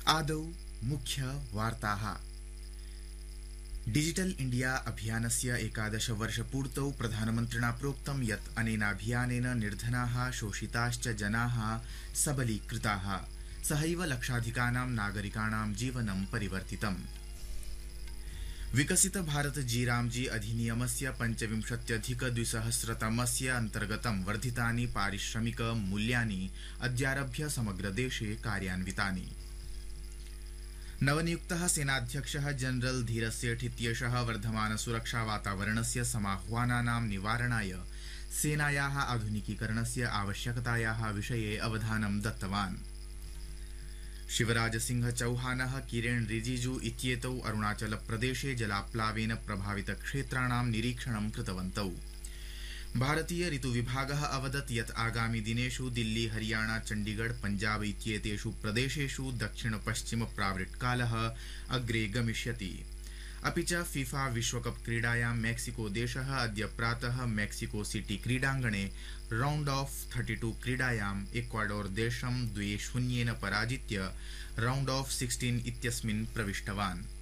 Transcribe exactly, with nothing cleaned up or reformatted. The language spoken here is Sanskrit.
आदौ मुख्यवार्ताः। डिजिटल इंडिया अभियानस्य एकादश वर्षपूर्तौ प्रधानमन्त्रिणा प्रोक्तं यत् अनेनाभियानेन निर्धनाः शोषिताश्च जनाः सबलीकृताः, सहैव लक्षाधिकानां नागरिकाणां जीवनं परिवर्तितम्। विकसित भारत जी रामजी अधिनियमस्य पञ्चविंशत्यधिक द्विसहस्रतमस्य अन्तर्गतं वर्धितानि पारिश्रमिक मूल्यानि अद्यारभ्य समग्र देशे कार्यान्वितानि। नवनियुक्तः सेनाध्यक्षः जनरल धीरसेठ इत्येषः वर्धमान सुरक्षा वातावरणस्य समाह्वानानां निवारणाय सेनायाः आधुनिकीकरणस्य आवश्यकतायाः विषये अवधानं दत्तवान्। शिवराज सिंह चौहानः किरेन रिजिजू इत्येतौ अरुणाचल प्रदेशे जलाप्लावेन प्रभावित क्षेत्राणां निरीक्षणं कृतवन्तौ। भारतीय ऋतु विभागः अवदत् यत् आगामि दिनेषु दिल्ली हरियाणा चण्डीगढ़ पंजाब इत्येतेषु प्रदेशेषु दक्षिण पश्चिम प्रावृट्कालः अग्रे गमिष्यति। अपि च फीफा विश्वकप क्रीडायां मेक्सिको देशः अद्य प्रातः मेक्सिको सिटी क्रीडाङ्गणे राउंड ऑफ थर्टी टू क्रीडायाम् इक्वाडोर देशं द्वे शून्येन पराजित्य राउंड ऑफ सिक्सटीन इत्यस्मिन् प्रविष्टवान्।